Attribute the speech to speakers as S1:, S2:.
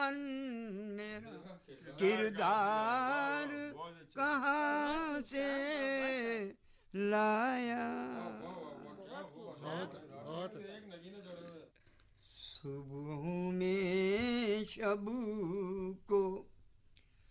S1: मन मेरा किरदार कहाँ से लाया। सुबह में शब को